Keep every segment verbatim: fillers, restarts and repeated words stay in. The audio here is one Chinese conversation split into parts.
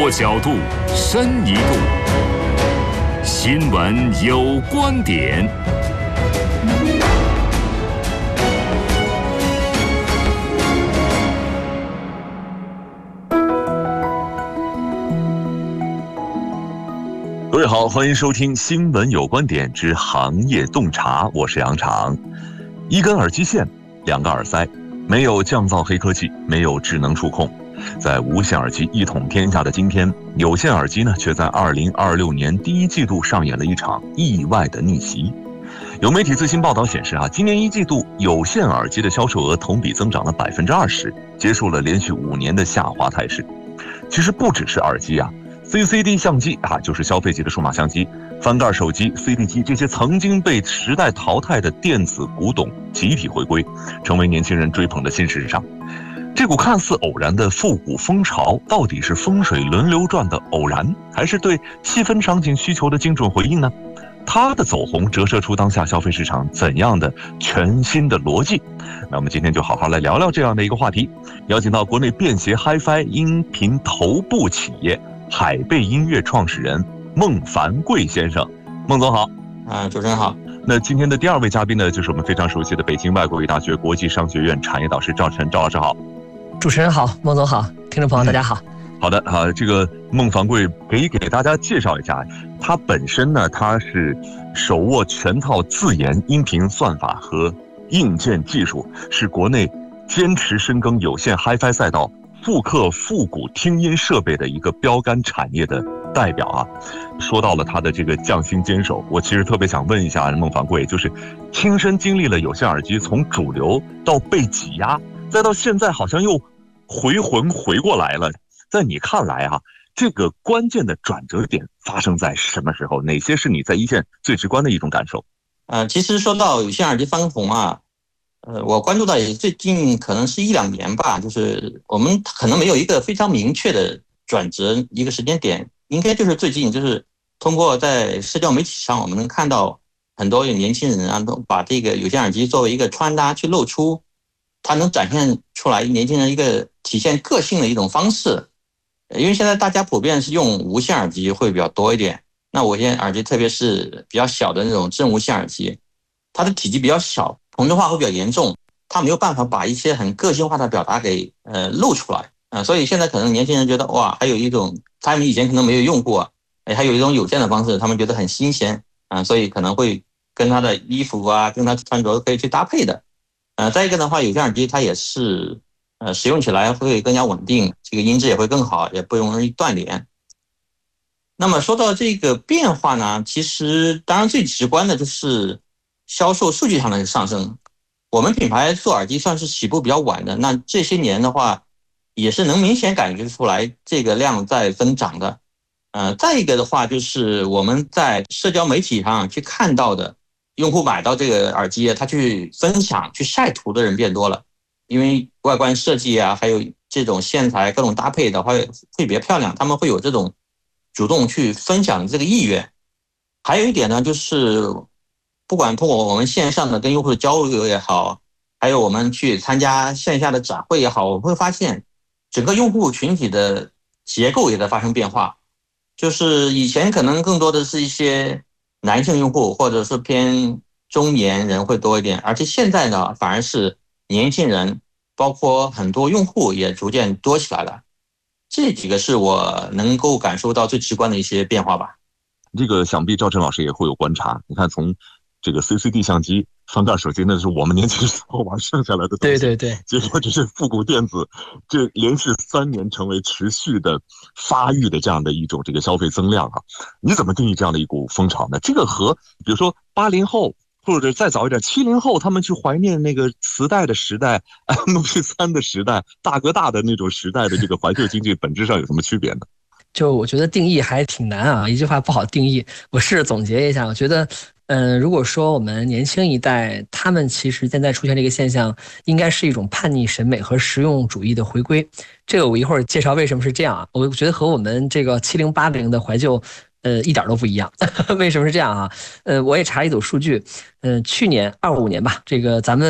多角度，深一度。新闻有观点。各位好，欢迎收听《新闻有观点之行业洞察》，我是杨常。一根耳机线，两个耳塞，没有降噪黑科技，没有智能触控。在无线耳机一统天下的今天，有线耳机呢，却在二零二六年第一季度上演了一场意外的逆袭。有媒体最新报道显示啊，今年一季度有线耳机的销售额同比增长了百分之二十，结束了连续五年的下滑态势。其实不只是耳机啊。C C D 相机啊，就是消费级的数码相机，翻盖手机、C D 机，这些曾经被时代淘汰的电子古董集体回归，成为年轻人追捧的新时尚。这股看似偶然的复古风潮，到底是风水轮流转的偶然，还是对细分场景需求的精准回应呢？它的走红折射出当下消费市场怎样的全新的逻辑？那我们今天就好好来聊聊这样的一个话题，邀请到国内便携 Hi-Fi 音频头部企业海贝音乐创始人孟凡贵先生。孟总好。 啊，主持人好。 那今天的第二位嘉宾呢，就是我们非常熟悉的北京外国语大学国际商学院产业导师赵晨。赵老师好。 主持人好，孟总好，听众朋友大家好。 嗯、好的啊，这个孟凡贵可以给大家介绍一下，他本身呢，他是手握全套自研音频算法和硬件技术，是国内坚持深耕有线 Hi-Fi 赛道复刻复古听音设备的一个标杆产业的代表啊。说到了他的这个匠心坚守，我其实特别想问一下孟凡贵，就是亲身经历了有线耳机从主流到被挤压，再到现在好像又回魂回过来了，在你看来啊，这个关键的转折点发生在什么时候？哪些是你在一线最直观的一种感受？ 呃，其实说到有线耳机翻红啊，呃，我关注到也最近可能是一两年吧，就是我们可能没有一个非常明确的转折一个时间点，应该就是最近，就是通过在社交媒体上，我们能看到很多年轻人啊，都把这个有线耳机作为一个穿搭去露出，它能展现出来年轻人一个体现个性的一种方式。因为现在大家普遍是用无线耳机会比较多一点，那无线耳机特别是比较小的那种真无线耳机，它的体积比较小，同质化会比较严重，它没有办法把一些很个性化的表达给呃露出来啊、呃，所以现在可能年轻人觉得哇，还有一种他们以前可能没有用过，哎，还有一种有线的方式，他们觉得很新鲜啊、呃，所以可能会跟他的衣服啊，跟他穿着可以去搭配的。呃，再一个的话，有线耳机它也是呃使用起来会更加稳定，这个音质也会更好，也不容易断连。那么说到这个变化呢，其实当然最直观的就是销售数据上的上升。我们品牌做耳机算是起步比较晚的，那这些年的话也是能明显感觉出来这个量在增长的。呃，再一个的话就是我们在社交媒体上去看到的用户买到这个耳机，他去分享去晒图的人变多了，因为外观设计啊，还有这种线材各种搭配的话会比较漂亮，他们会有这种主动去分享的这个意愿。还有一点呢，就是不管通过我们线上的跟用户的交流也好，还有我们去参加线下的展会也好，我们会发现整个用户群体的结构也在发生变化。就是以前可能更多的是一些男性用户或者是偏中年人会多一点，而且现在呢反而是年轻人，包括很多用户也逐渐多起来了。这几个是我能够感受到最直观的一些变化吧。 这个想必赵晨老师也会有观察，你看从这个 C C D 相机、翻盖手机，那是我们年轻时候玩剩下来的东西。 对对对。 结果这是复古电子，这连续三年成为持续的发育的这样的一种这个消费增量啊！你怎么定义这样的一股风潮呢？这个和比如说八零后或者再早一点七零后，他们去怀念那个磁带的时代、M P 三 的时代、大哥大的那种时代的这个怀旧经济，本质上有什么区别呢？ 就我觉得定义还挺难啊，一句话不好定义。我试着总结一下，我觉得，嗯、呃，如果说我们年轻一代，他们其实现在出现这个现象，应该是一种叛逆审美和实用主义的回归。这个我一会儿介绍为什么是这样啊。我觉得和我们这个七零八零的怀旧，呃，一点都不一样。为什么是这样啊？呃，我也查了一组数据，呃，去年二五年吧，这个咱们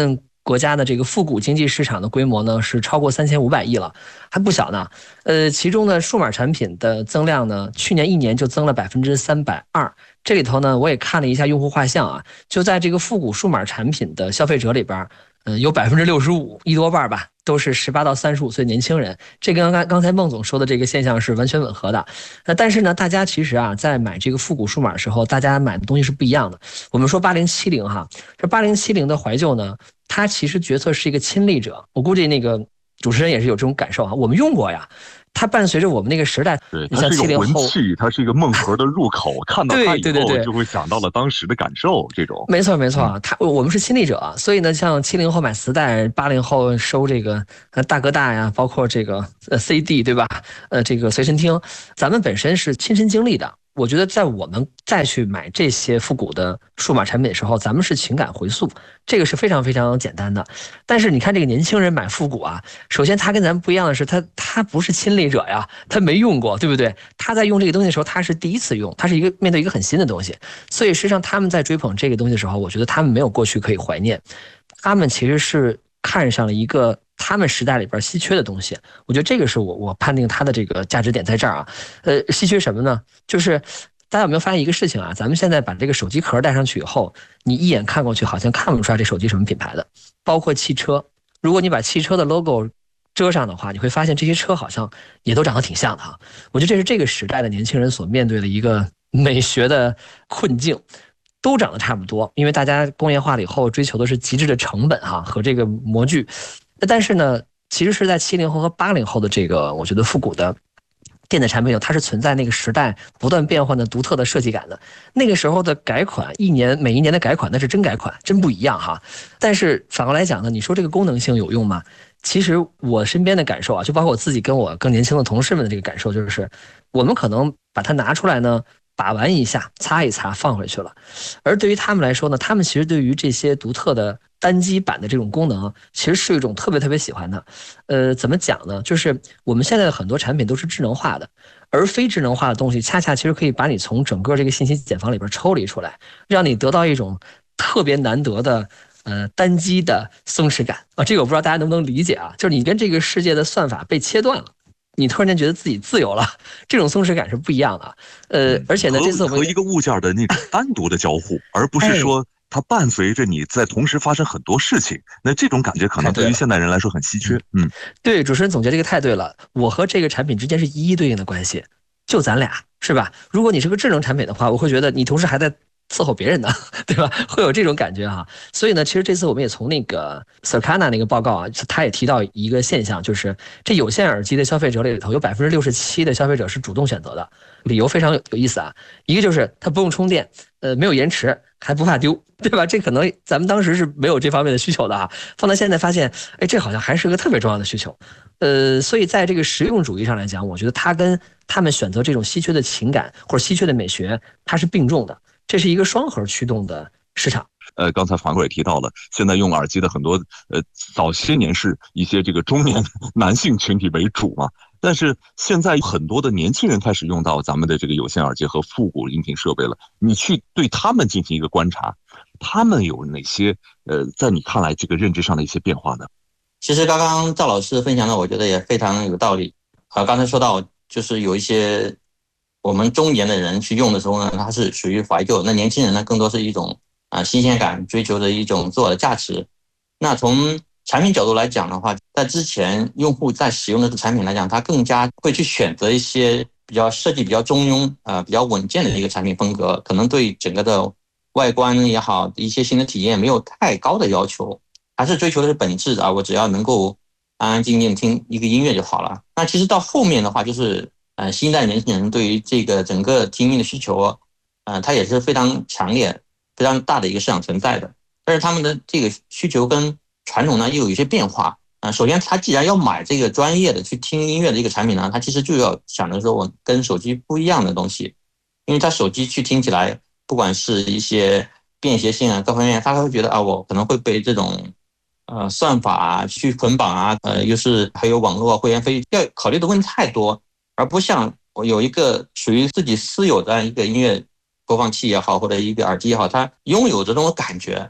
国家的这个复古经济市场的规模呢是超过三千五百亿了，还不小呢。呃，其中呢数码产品的增量呢，去年一年就增了百分之三百二。这里头呢，我也看了一下用户画像啊，就在这个复古数码产品的消费者里边，嗯，有百分之六十五，一多半吧，都是十八到三十五岁年轻人。这跟刚刚才孟总说的这个现象是完全吻合的。那但是呢，大家其实啊，在买这个复古数码的时候，大家买的东西是不一样的。我们说八零七零哈，这八零七零的怀旧呢，它其实角色是一个亲历者。我估计那个主持人也是有这种感受啊，我们用过呀。它伴随着我们那个时代， 对， 你像七零后， 它是一个梦盒的入口，看到它以后对对对对， 就会想到了当时的感受。这种没错没错啊，他我们是亲历者，所以呢，像七零后买磁带，八零后收这个呃大哥大呀，包括这个呃 C D 对吧？呃，这个随身听，咱们本身是亲身经历的。我觉得在我们再去买这些复古的数码产品的时候，咱们是情感回溯，这个是非常非常简单的。但是你看这个年轻人买复古啊，首先他跟咱们不一样的是，他他不是亲历者呀，他没用过，对不对？他在用这个东西的时候，他是第一次用，他是一个面对一个很新的东西，所以实际上他们在追捧这个东西的时候，我觉得他们没有过去可以怀念，他们其实是看上了一个他们时代里边稀缺的东西。我觉得这个是我我判定它的这个价值点在这儿啊。呃，稀缺什么呢？就是大家有没有发现一个事情啊？咱们现在把这个手机壳带上去以后，你一眼看过去好像看不出来这手机什么品牌的，包括汽车。如果你把汽车的 logo 遮上的话，你会发现这些车好像也都长得挺像的哈。我觉得这是这个时代的年轻人所面对的一个美学的困境。都长得差不多，因为大家工业化了以后追求的是极致的成本哈和这个模具。但是呢，其实是在七零后和八零后的这个，我觉得复古的电子产品，它是存在那个时代不断变换的独特的设计感的。那个时候的改款，一年每一年的改款那是真改款，真不一样哈。但是反过来讲呢，你说这个功能性有用吗？其实我身边的感受啊，就包括我自己跟我更年轻的同事们的这个感受，就是我们可能把它拿出来呢，把玩一下，擦一擦，放回去了。而对于他们来说呢，他们其实对于这些独特的单机版的这种功能，其实是一种特别特别喜欢的。呃，怎么讲呢？就是我们现在的很多产品都是智能化的，而非智能化的东西，恰恰其实可以把你从整个这个信息茧房里边抽离出来，让你得到一种特别难得的呃单机的松弛感啊。这个我不知道大家能不能理解啊？就是你跟这个世界的算法被切断了。你突然间觉得自己自由了，这种松弛感是不一样的。呃，而且呢，这次我们和一个物件的那种单独的交互，而不是说它伴随着你在同时发生很多事情。那这种感觉可能对于现代人来说很稀缺。嗯， 对，主持人总结这个太对了。我和这个产品之间是一一对应的关系，就咱俩是吧？如果你是个智能产品的话，我会觉得你同时还在伺候别人呢，对吧？会有这种感觉哈。所以呢，其实这次我们也从那个 Circana 那个报告啊，他也提到一个现象，就是这有线耳机的消费者里头有百分之六十七的消费者是主动选择的，理由非常有意思啊。一个就是它不用充电，呃，没有延迟，还不怕丢，对吧？这可能咱们当时是没有这方面的需求的哈，放到现在发现，哎，这好像还是个特别重要的需求。呃，所以在这个实用主义上来讲，我觉得它跟他们选择这种稀缺的情感或者稀缺的美学，它是并重的。这是一个双核驱动的市场。 呃，刚才樊哥也提到了，现在用耳机的很多，呃，早些年是一些这个中年男性群体为主嘛，但是现在很多的年轻人开始用到咱们的这个有线耳机和复古音频设备了。你去对他们进行一个观察，他们有哪些呃，在你看来这个认知上的一些变化呢？ 其实刚刚赵老师分享的，我觉得也非常有道理。啊，刚才说到就是有一些我们中年的人去用的时候呢，它是属于怀旧；那年轻人呢，更多是一种啊新鲜感，追求的一种自我的价值。那从产品角度来讲的话，在之前用户在使用的这个产品来讲，他更加会去选择一些比较设计比较中庸、呃比较稳健的一个产品风格，可能对整个的外观也好，一些新的体验没有太高的要求，还是追求的是本质啊，我只要能够安安静静听一个音乐就好了。那其实到后面的话，就是呃，新一代年轻人对于这个整个听音的需求，呃，它也是非常强烈、非常大的一个市场存在的。但是他们的这个需求跟传统呢又有一些变化。啊、呃，首先他既然要买这个专业的去听音乐的一个产品呢，他其实就要想着说我跟手机不一样的东西，因为他手机去听起来，不管是一些便携性啊各方面，他会觉得啊，我可能会被这种呃算法啊去捆绑啊，呃，又是还有网络会员费，要考虑的问题太多。而不像我有一个属于自己私有的一个音乐播放器也好，或者一个耳机也好，它拥有这种感觉，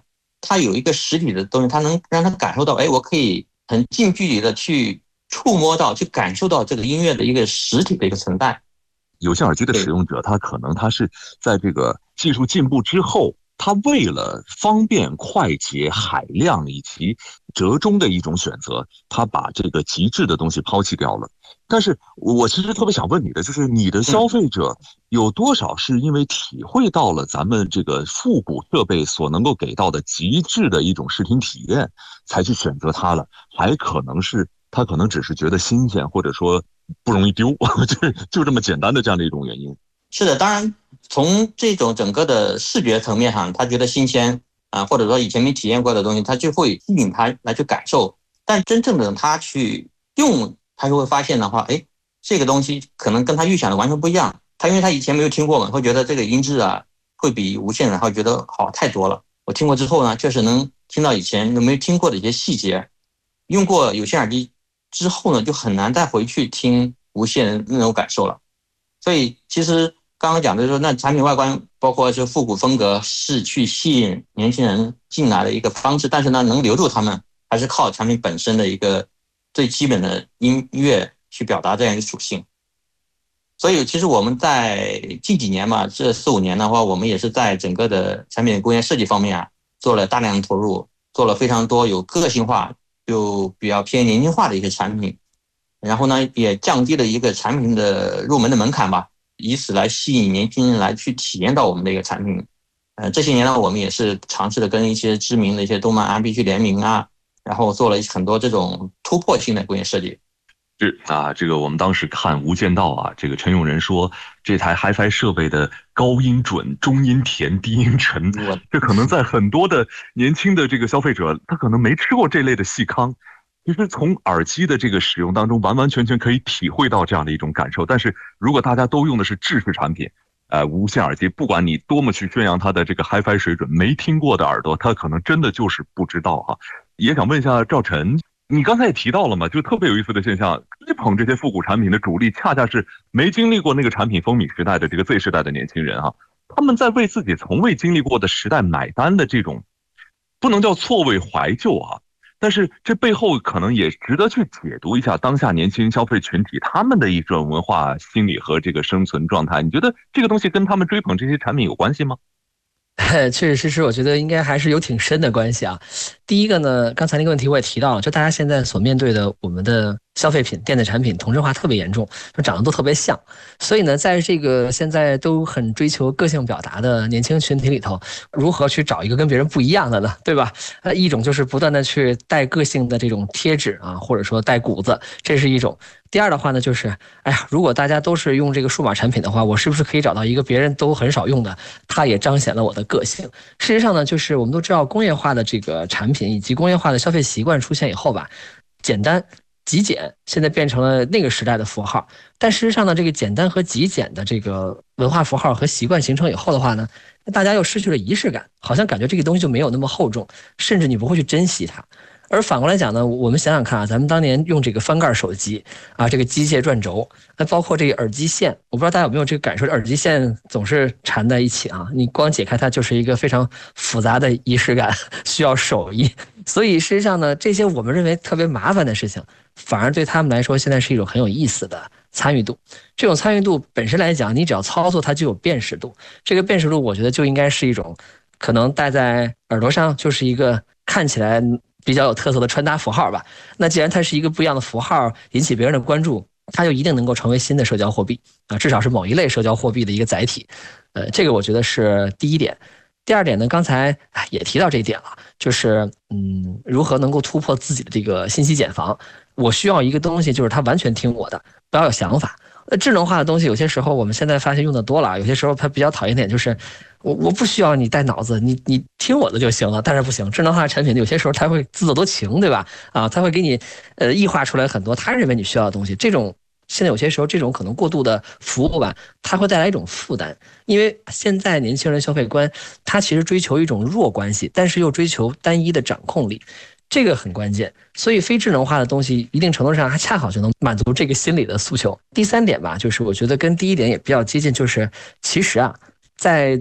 它有一个实体的东西，它能让他感受到，哎，我可以很近距离的去触摸到、去感受到这个音乐的一个实体的一个存在。 有线耳机的使用者，他可能他是在这个技术进步之后，他为了方便、快捷、海量以及折中的一种选择，他把这个极致的东西抛弃掉了。但是我其实特别想问你的，就是你的消费者有多少是因为体会到了咱们这个复古设备所能够给到的极致的一种视听体验，才去选择它了？还可能是他可能只是觉得新鲜，或者说不容易丢，就就这么简单的这样的一种原因。 是的，当然从这种整个的视觉层面上，他觉得新鲜啊，或者说以前没体验过的东西，他就会吸引他来去感受。但真正的他去用，他就会发现的话，哎，这个东西可能跟他预想的完全不一样。他因为他以前没有听过嘛，会觉得这个音质啊会比无线的会觉得好太多了。我听过之后呢，确实能听到以前没有听过的一些细节。用过有线耳机之后呢，就很难再回去听无线的那种感受了。所以其实刚刚讲的就是那产品外观，包括是复古风格，是去吸引年轻人进来的一个方式，但是呢，能留住他们还是靠产品本身的一个最基本的音乐去表达这样一个属性。所以其实我们在近几年嘛，这四五年的话，我们也是在整个的产品工业设计方面啊，做了大量的投入，做了非常多有个性化就比较偏年轻化的一些产品，然后呢，也降低了一个产品的入门的门槛吧，以此来吸引年轻人来去体验到我们的一个产品。呃，这些年呢，我们也是尝试的跟一些知名的一些动漫 I P 去联名啊，然后做了很多这种突破性的工业设计。 是啊，这个我们当时看《无间道》啊，这个陈永仁说这台 Hi-Fi 设备的高音准、中音甜、低音沉，这可能在很多的年轻的这个消费者，他可能没吃过这类的细糠。其实从耳机的这个使用当中，完完全全可以体会到这样的一种感受。但是如果大家都用的是制式产品，呃，无线耳机，不管你多么去宣扬它的这个 Hi-Fi 水准，没听过的耳朵，他可能真的就是不知道哈。也想问一下赵晨，你刚才也提到了嘛，就特别有意思的现象，追捧这些复古产品的主力，恰恰是没经历过那个产品风靡时代的这个 Z 世代的年轻人哈，他们在为自己从未经历过的时代买单的这种，不能叫错位怀旧啊，但是这背后可能也值得去解读一下当下年轻消费群体他们的一种文化心理和这个生存状态。你觉得这个东西跟他们追捧这些产品有关系吗？ 确实实实，我觉得应该还是有挺深的关系啊。第一个呢，刚才那个问题我也提到了，就大家现在所面对的我们的消费品、电子产品同质化特别严重，就长得都特别像。所以呢，在这个现在都很追求个性表达的年轻群体里头，如何去找一个跟别人不一样的呢？对吧？呃，一种就是不断的去带个性的这种贴纸啊，或者说带骨子，这是一种。第二的话呢，就是，哎呀，如果大家都是用这个数码产品的话，我是不是可以找到一个别人都很少用的，它也彰显了我的个性？事实上呢，就是我们都知道，工业化的这个产品以及工业化的消费习惯出现以后吧，简单、极简现在变成了那个时代的符号。但事实上呢，这个简单和极简的这个文化符号和习惯形成以后的话呢，大家又失去了仪式感，好像感觉这个东西就没有那么厚重，甚至你不会去珍惜它。而反过来讲呢，我们想想看啊，咱们当年用这个翻盖手机啊，这个机械转轴，那包括这个耳机线，我不知道大家有没有这个感受，耳机线总是缠在一起啊，你光解开它就是一个非常复杂的仪式感，需要手艺。所以事实上呢，这些我们认为特别麻烦的事情，反而对他们来说现在是一种很有意思的参与度。这种参与度本身来讲，你只要操作它就有辨识度，这个辨识度我觉得就应该是一种可能戴在耳朵上就是一个看起来比较有特色的穿搭符号吧。那既然它是一个不一样的符号，引起别人的关注，它就一定能够成为新的社交货币啊，至少是某一类社交货币的一个载体。呃，这个我觉得是第一点。第二点呢，刚才也提到这一点了，就是嗯，如何能够突破自己的这个信息茧房。我需要一个东西，就是它完全听我的，不要有想法。呃，智能化的东西有些时候我们现在发现用的多了，有些时候它比较讨厌点就是我我不需要你带脑子，你你听我的就行了。但是不行，智能化产品有些时候它会自作多情，对吧？啊，它会给你呃异化出来很多他认为你需要的东西。这种现在有些时候这种可能过度的服务吧，它会带来一种负担。因为现在年轻人消费观，他其实追求一种弱关系，但是又追求单一的掌控力。这个很关键，所以非智能化的东西一定程度上还恰好就能满足这个心理的诉求。第三点吧，就是我觉得跟第一点也比较接近，就是其实啊，在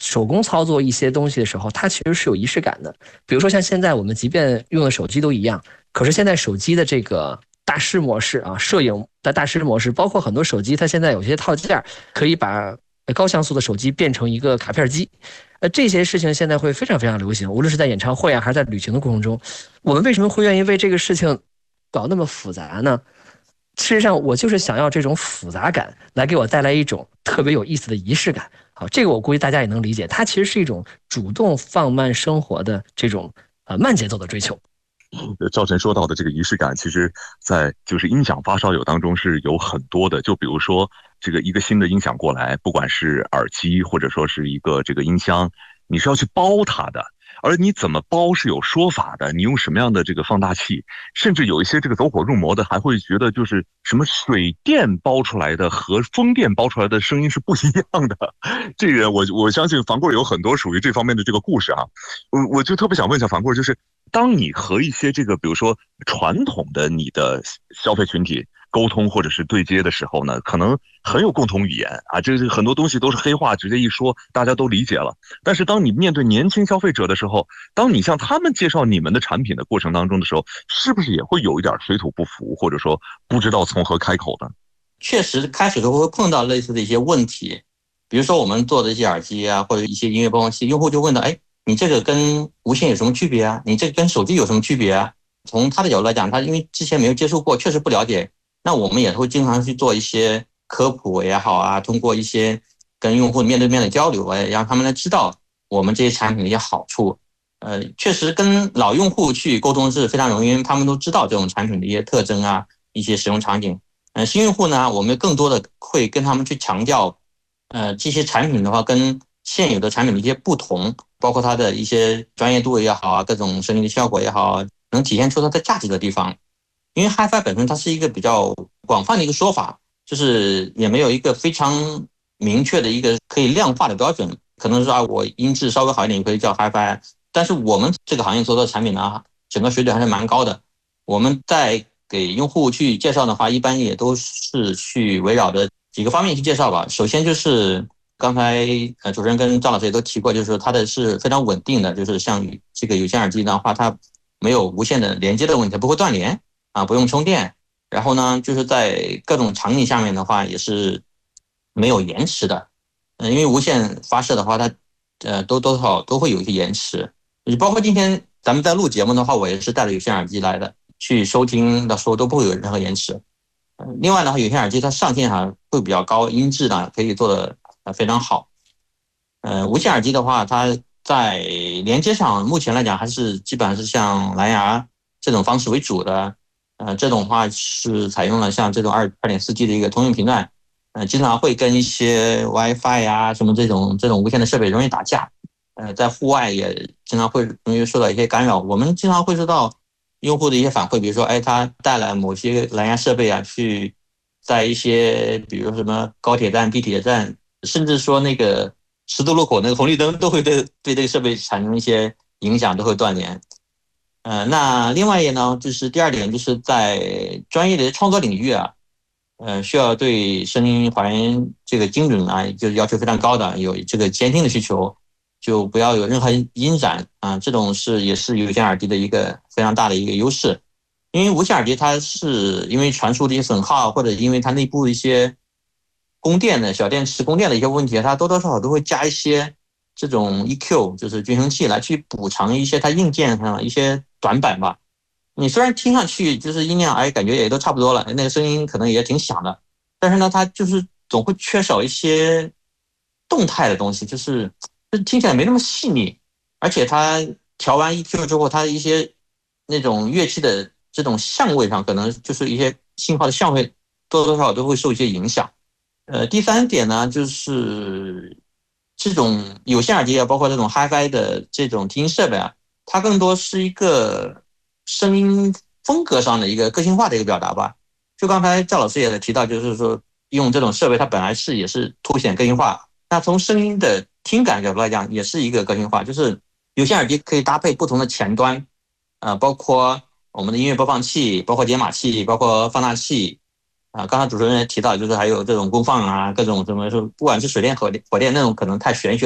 手工操作一些东西的时候，它其实是有仪式感的。比如说像现在我们即便用的手机都一样，可是现在手机的这个大师模式啊，摄影的大师模式，包括很多手机它现在有些套件可以把高像素的手机变成一个卡片机，呃，这些事情现在会非常非常流行，无论是在演唱会啊，还是在旅行的过程中，我们为什么会愿意为这个事情搞那么复杂呢？事实上，我就是想要这种复杂感来给我带来一种特别有意思的仪式感。好，这个我估计大家也能理解，它其实是一种主动放慢生活的这种呃慢节奏的追求。 赵晨说到的这个仪式感，其实在就是音响发烧友当中是有很多的。就比如说这个一个新的音响过来，不管是耳机或者说是一个这个音箱，你是要去包它的。而你怎么包是有说法的，你用什么样的这个放大器，甚至有一些这个走火入魔的还会觉得就是什么水电包出来的和风电包出来的声音是不一样的。这个我我相信樊贵有很多属于这方面的这个故事啊。我我就特别想问一下樊贵，就是当你和一些这个比如说传统的你的消费群体沟通或者是对接的时候呢，可能很有共同语言啊，这是很多东西都是黑话，直接一说大家都理解了。但是当你面对年轻消费者的时候，当你向他们介绍你们的产品的过程当中的时候，是不是也会有一点水土不服，或者说不知道从何开口呢？ 确实开始都会碰到类似的一些问题，比如说我们做的一些耳机啊，或者一些音乐播放器，用户就问到，哎，你这个跟无线有什么区别啊？你这个跟手机有什么区别啊？从他的角度来讲，他因为之前没有接触过，确实不了解。那我们也会经常去做一些科普也好啊，通过一些跟用户面对面的交流啊，让他们来知道我们这些产品的一些好处。呃，确实跟老用户去沟通是非常容易，因为他们都知道这种产品的一些特征啊，一些使用场景。呃，新用户呢，我们更多的会跟他们去强调，呃，这些产品的话跟现有的产品的一些不同，包括它的一些专业度也好啊，各种声音的效果也好，能体现出它的价值的地方。因为 Hi-Fi 本身它是一个比较广泛的一个说法，就是也没有一个非常明确的一个可以量化的标准。可能说啊，我音质稍微好一点也可以叫 Hi-Fi， 但是我们这个行业做的产品呢，整个水准还是蛮高的。我们在给用户去介绍的话，一般也都是去围绕着几个方面去介绍吧。首先就是刚才呃主持人跟赵老师也都提过，就是它的是非常稳定的，就是像这个有线耳机的话，它没有无线的连接的问题，它不会断连。啊，不用充电，然后呢，就是在各种场景下面的话，也是没有延迟的。嗯，因为无线发射的话，它呃多多少都会有一些延迟。你包括今天咱们在录节目的话，我也是带着有线耳机来的，去收听的时候都不会有任何延迟。嗯，另外的话，有线耳机它上限哈会比较高，音质呢可以做的非常好。呃，无线耳机的话，它在连接上目前来讲还是基本上是像蓝牙这种方式为主的。呃，这种话是采用了像这种二二点四 G 的一个通用频段，呃，经常会跟一些 WiFi 呀什么这种这种无线的设备容易打架，呃，在户外也经常会容易受到一些干扰。我们经常会收到用户的一些反馈，比如说，哎，他带了某些蓝牙设备啊，去在一些比如什么高铁站、地铁站，甚至说那个十字路口那个红绿灯，都会对对这个设备产生一些影响，都会断连。呃，那另外一呢，就是第二点，就是在专业的创作领域啊，呃，需要对声音还原这个精准啊，就是要求非常高的，有这个监听的需求，就不要有任何音闪啊，这种是也是有线耳机的一个非常大的一个优势。因为无线耳机它是因为传输的一些损耗，或者因为它内部一些供电的小电池供电的一些问题，它多多少少都会加一些这种 E Q， 就是均衡器来去补偿一些它硬件上一些短板吧。你虽然听上去就是音量，哎，感觉也都差不多了，那个声音可能也挺响的，但是呢，它就是总会缺少一些动态的东西，就是就是听起来没那么细腻，而且它调完 E Q 之后，它一些那种乐器的这种相位上，可能就是一些信号的相位多多少少都会受一些影响。呃，第三点呢，就是这种有线耳机啊，包括这种 Hi-Fi 的这种听音设备啊，它更多是一个声音风格上的一个个性化的一个表达吧。就刚才赵老师也提到，就是说用这种设备，它本来是也是凸显个性化。那从声音的听感角度来讲，也是一个个性化。就是有线耳机可以搭配不同的前端，呃，包括我们的音乐播放器，包括解码器，包括放大器。啊，刚才主持人也提到，就是还有这种功放啊，各种什么，不管是水电、火电、火电那种可能太玄学了，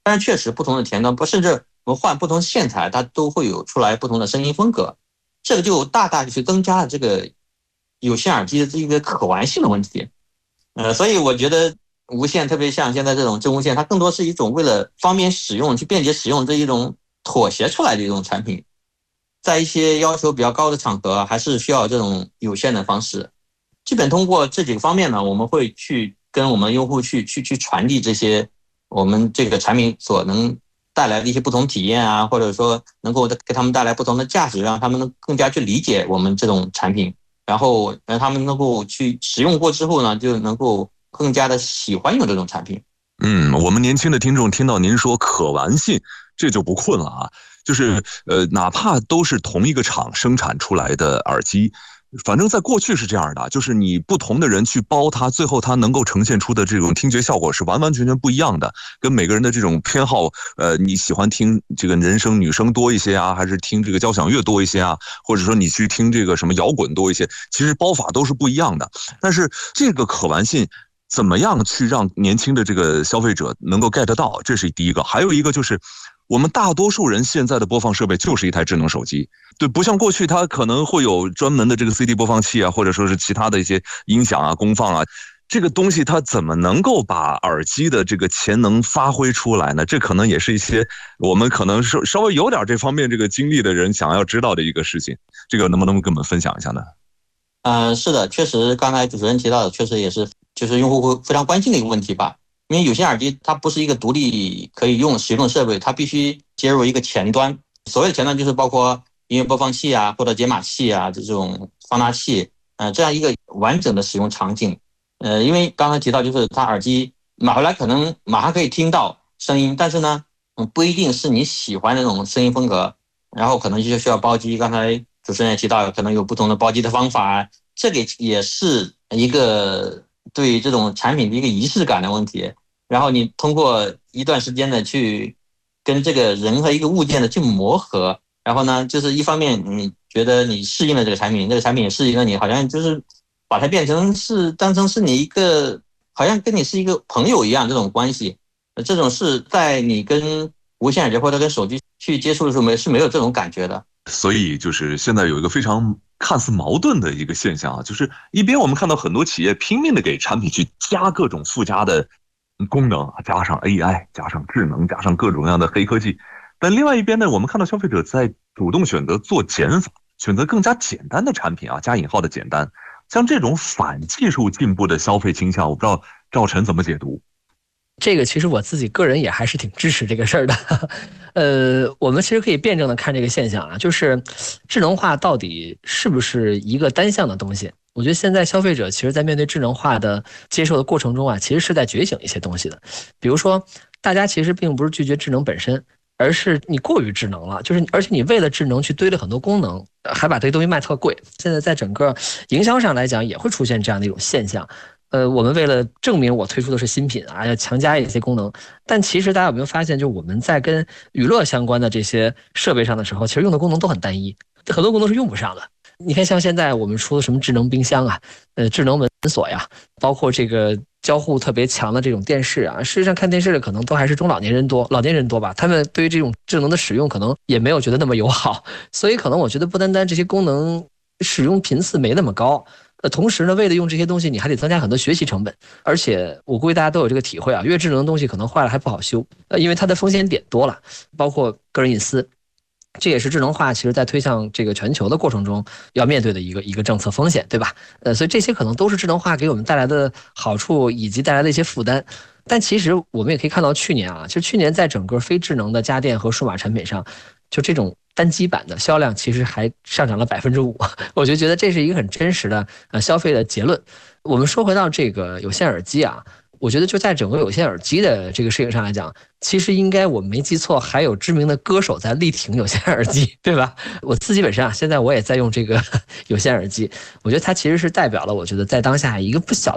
但是确实不同的前端，不甚至我们换不同线材，它都会有出来不同的声音风格，这个就大大去增加了这个有线耳机的这个可玩性的问题。呃，所以我觉得无线，特别像现在这种真无线，它更多是一种为了方便使用、去便捷使用这一种妥协出来的一种产品。在一些要求比较高的场合，还是需要这种有线的方式。基本通过这几个方面呢，我们会去跟我们用户去去去传递这些我们这个产品所能带来的一些不同体验啊，或者说能够给他们带来不同的价值，让他们能更加去理解我们这种产品，然后让他们能够去使用过之后呢，就能够更加的喜欢用这种产品。 嗯，我们年轻的听众听到您说可玩性，这就不困了啊。就是呃，哪怕都是同一个厂生产出来的耳机，反正在过去是这样的，就是你不同的人去包它，最后它能够呈现出的这种听觉效果是完完全全不一样的，跟每个人的这种偏好，呃，你喜欢听这个人声女声多一些啊，还是听这个交响乐多一些啊，或者说你去听这个什么摇滚多一些，其实包法都是不一样的。但是这个可玩性怎么样去让年轻的这个消费者能够 get 到，这是第一个。还有一个就是我们大多数人现在的播放设备就是一台智能手机，对，不像过去它可能会有专门的这个 C D 播放器啊，或者说是其他的一些音响啊、功放啊，这个东西它怎么能够把耳机的这个潜能发挥出来呢？这可能也是一些我们可能是稍微有点这方面这个经历的人想要知道的一个事情，这个能不能跟我们分享一下呢？ 呃，是的，确实刚才主持人提到的，确实也是就是用户会非常关心的一个问题吧。因为有线耳机它不是一个独立可以用使用的设备，它必须接入一个前端。所谓的前端就是包括音乐播放器啊，或者解码器啊，这种放大器，呃，这样一个完整的使用场景。呃，因为刚才提到就是它耳机买回来可能马上可以听到声音，但是呢，嗯，不一定是你喜欢的那种声音风格，然后可能就需要包机。刚才主持人也提到，可能有不同的包机的方法，这个也是一个对这种产品的一个仪式感的问题。然后你通过一段时间的去跟这个人和一个物件的去磨合，然后呢，就是一方面你觉得你适应了这个产品，这个产品也适应了你，好像就是把它变成是当成是你一个好像跟你是一个朋友一样这种关系。这种是在你跟无线耳机或者跟手机去接触的时候没是没有这种感觉的。 所以就是现在有一个非常看似矛盾的一个现象啊，就是一边我们看到很多企业拼命的给产品去加各种附加的功能，加上 A I， 加上智能，加上各种各样的黑科技，但另外一边呢，我们看到消费者在主动选择做减法，选择更加简单的产品啊，加引号的简单，像这种反技术进步的消费倾向，我不知道赵晨怎么解读。 这个其实我自己个人也还是挺支持这个事儿的。呃，我们其实可以辩证的看这个现象啊，就是智能化到底是不是一个单向的东西？我觉得现在消费者其实在面对智能化的接受的过程中啊，其实是在觉醒一些东西的。比如说，大家其实并不是拒绝智能本身，而是你过于智能了，就是而且你为了智能去堆了很多功能，还把这些东西卖特贵。现在在整个营销上来讲，也会出现这样的一种现象。呃，我们为了证明我推出的是新品啊，要强加一些功能，但其实大家有没有发现，就我们在跟娱乐相关的这些设备上的时候，其实用的功能都很单一，很多功能是用不上的。你看，像现在我们出的什么智能冰箱啊，呃，智能门锁呀，包括这个交互特别强的这种电视啊，事实上看电视的可能都还是中老年人多，老年人多吧，他们对于这种智能的使用可能也没有觉得那么友好，所以可能我觉得不单单这些功能使用频次没那么高。呃，同时呢，为了用这些东西，你还得增加很多学习成本，而且我估计大家都有这个体会啊，越智能的东西可能坏了还不好修，呃，因为它的风险点多了，包括个人隐私，这也是智能化其实在推向这个全球的过程中要面对的一个一个政策风险，对吧？呃，所以这些可能都是智能化给我们带来的好处以及带来的一些负担。但其实我们也可以看到，去年啊，其实去年在整个非智能的家电和数码产品上，就这种单机版的销量其实还上涨了百分之五，我就觉得这是一个很真实的呃消费的结论。我们说回到这个有线耳机啊，我觉得就在整个有线耳机的这个事情上来讲，其实应该我没记错，还有知名的歌手在力挺有线耳机，对吧？我自己本身啊，现在我也在用这个有线耳机，我觉得它其实是代表了我觉得在当下一个不小的